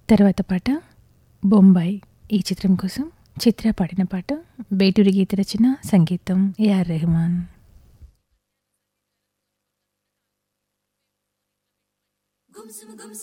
తర్వాత పాట బొంబాయి. ఈ చిత్రం కోసం చిత్ర పాడిన పాట. బేటూరి గీత రచన, సంగీతం ఏఆర్ రెహమాన్.